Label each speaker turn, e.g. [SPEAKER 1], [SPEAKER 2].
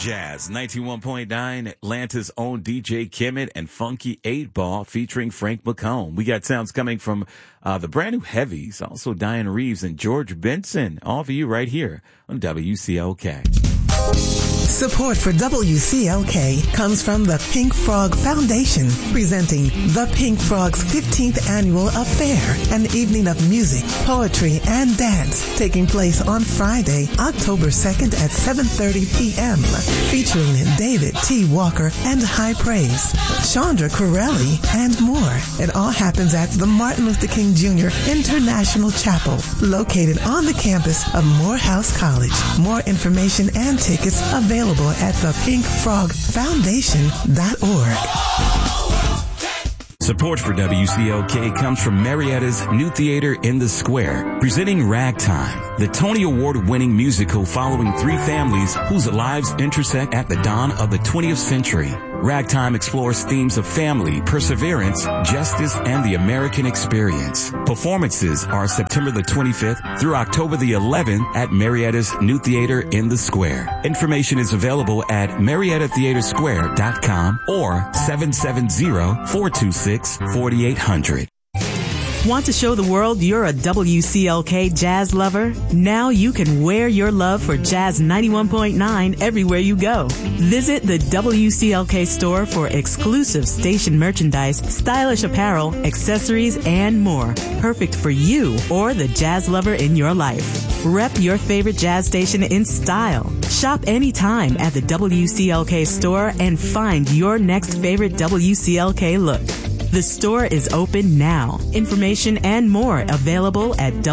[SPEAKER 1] Jazz 91.9, Atlanta's own DJ Kimmett and Funky 8-Ball featuring Frank McComb. We got sounds coming from the brand new Heavies, also Diane Reeves and George Benson. All for you right here on WCLK.
[SPEAKER 2] Support for WCLK comes from the Pink Frog Foundation, presenting the Pink Frog's 15th Annual Affair, an evening of music, poetry, and dance taking place on Friday, October 2nd at 7:30 p.m., featuring David T. Walker and High Praise, Chandra Corelli, and more. It all happens at the Martin Luther King Jr. International Chapel, located on the campus of Morehouse College. More information and tickets available at thepinkfrogfoundation.org.
[SPEAKER 1] Support for WCLK comes from Marietta's New Theater in the Square, presenting Ragtime, the Tony Award-winning musical following three families whose lives intersect at the dawn of the 20th century. Ragtime explores themes of family, perseverance, justice, and the American experience. Performances are September the 25th through October the 11th at Marietta's New Theater in the Square. Information is available at mariettatheatersquare.com or 770-426-4800.
[SPEAKER 3] Want to show the world you're a WCLK jazz lover? Now you can wear your love for Jazz 91.9 everywhere you go. Visit the WCLK store for exclusive station merchandise, stylish apparel, accessories, and more. Perfect for you or the jazz lover in your life. Rep your favorite jazz station in style. Shop anytime at the WCLK store and find your next favorite WCLK look. The store is open now. Information and more available at